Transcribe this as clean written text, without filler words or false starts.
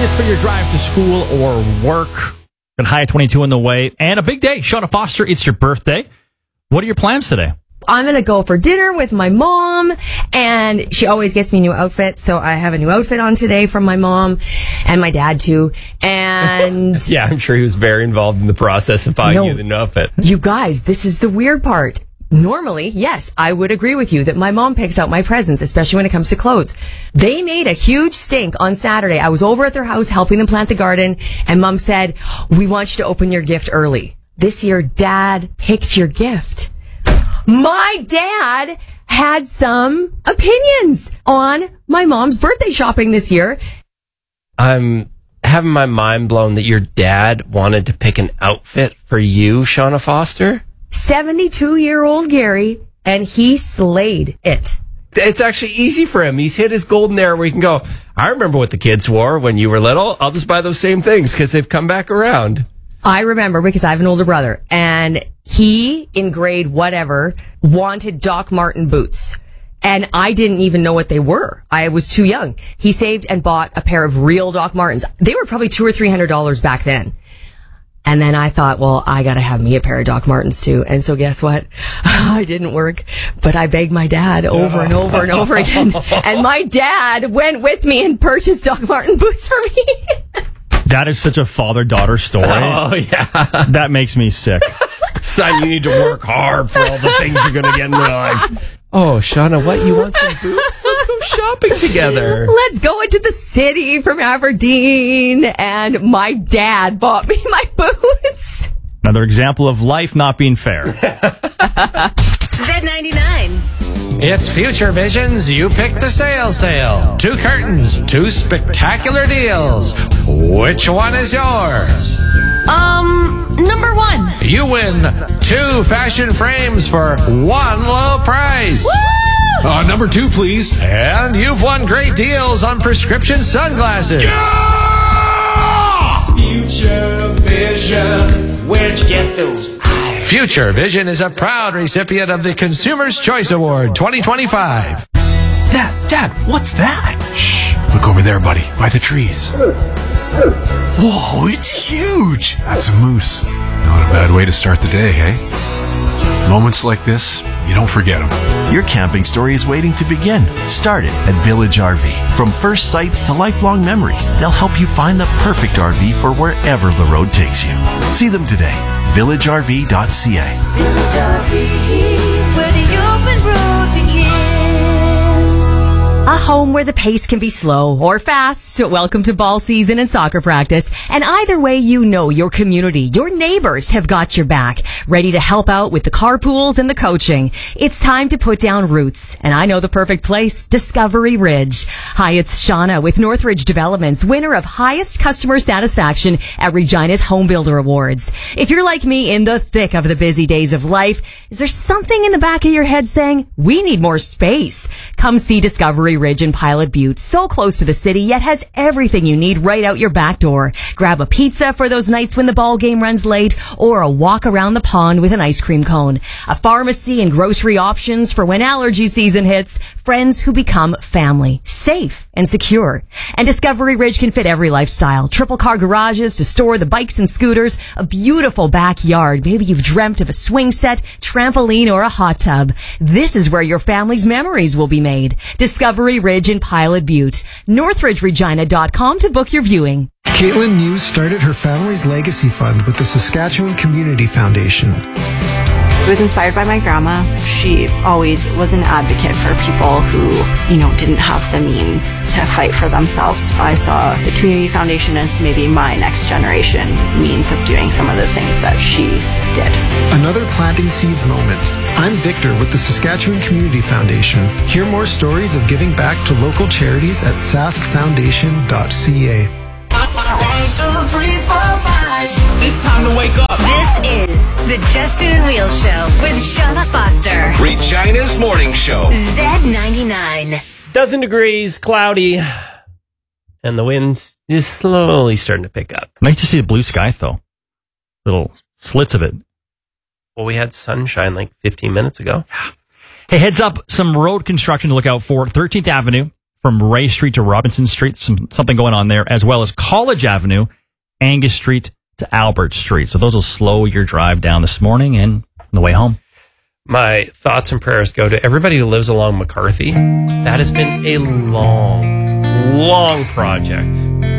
this for your drive to school or work. Got high at 22 on the way. And a big day. Shauna Foster, it's your birthday. What are your plans today? I'm going to go for dinner with my mom, and she always gets me new outfits, so I have a new outfit on today from my mom and my dad, too. And yeah, I'm sure he was very involved in the process of buying you the new outfit. You guys, this is the weird part. Normally, yes, I would agree with you that my mom picks out my presents, especially when it comes to clothes. They made a huge stink on Saturday. I was over at their house helping them plant the garden, and Mom said, we want you to open your gift early. This year, Dad picked your gift. My dad had some opinions on my mom's birthday shopping this year. I'm having my mind blown that your dad wanted to pick an outfit for you, Shauna Foster. 72-year-old Gary, and he slayed it. It's actually easy for him. He's hit his golden era where he can go, I remember what the kids wore when you were little. I'll just buy those same things because they've come back around. I remember because I have an older brother, and he, in grade whatever, wanted Doc Marten boots. And I didn't even know what they were. I was too young. He saved and bought a pair of real Doc Martens. They were probably $200 or $300 back then. And then I thought, well, I gotta have me a pair of Doc Martens too. And so guess what? I didn't work, but I begged my dad over and over and over again. And my dad went with me and purchased Doc Marten boots for me. That is such a father-daughter story. Oh, yeah. That makes me sick. Son, you need to work hard for all the things you're going to get in life. Oh, Shauna, what? You want some boots? Let's go shopping together. Let's go into the city from Aberdeen. And my dad bought me my boots. Another example of life not being fair. Z99. It's Future Visions. You pick the sale. 2 curtains, 2 spectacular deals. Which one is yours? Number 1. You win 2 fashion frames for 1 low price. Woo! Number 2, please. And you've won great deals on prescription sunglasses. Yeah! Future Vision. Where'd you get those? Future Vision is a proud recipient of the Consumer's Choice Award 2025. Dad, what's that? Shh, look over there, buddy, by the trees. Whoa, it's huge. That's a moose. Not a bad way to start the day, hey? Moments like this, you don't forget them. Your camping story is waiting to begin. Start it at Village RV. From first sights to lifelong memories, they'll help you find the perfect RV for wherever the road takes you. See them today. VillageRV.ca. Village RV, where the open road begins. A home where the pace can be slow or fast. Welcome to ball season and soccer practice. And either way, you know your community, your neighbors have got your back, ready to help out with the carpools and the coaching. It's time to put down roots. And I know the perfect place, Discovery Ridge. Hi, it's Shauna with Northridge Developments, winner of highest customer satisfaction at Regina's Home Builder Awards. If you're like me in the thick of the busy days of life, is there something in the back of your head saying, we need more space? Come see Discovery Ridge in Pilot Butte, so close to the city, yet has everything you need right out your back door. Grab a pizza for those nights when the ball game runs late, or a walk around the pond with an ice cream cone. A pharmacy and grocery options for when allergy season hits. Friends who become family, safe and secure. And Discovery Ridge can fit every lifestyle. Triple car garages to store the bikes and scooters, a beautiful backyard. Maybe you've dreamt of a swing set, trampoline, or a hot tub. This is where your family's memories will be made. Discovery Ridge in Pilot Butte. NorthridgeRegina.com to book your viewing. Caitlin News started her family's legacy fund with the Saskatchewan Community Foundation. It was inspired by my grandma. She always was an advocate for people who, didn't have the means to fight for themselves. I saw the Community Foundation as maybe my next generation means of doing some of the things that she did. Another planting seeds moment. I'm Victor with the Saskatchewan Community Foundation. Hear more stories of giving back to local charities at saskfoundation.ca. 1, 2, 3, 4, 5. It's time to wake up. This is the Justin and Wheel Show with Shauna Foster. Regina's Morning Show. Z99. Dozen degrees, cloudy, and the wind's just slowly starting to pick up. Nice to see the blue sky, though. Little slits of it. Well, we had sunshine like 15 minutes ago. Hey, heads up, some road construction to look out for. 13th Avenue from Ray Street to Robinson Street, something going on there, as well as College Avenue, Angus Street to Albert Street. So those will slow your drive down this morning and on the way home. My thoughts and prayers go to everybody who lives along McCarthy. That has been a long project.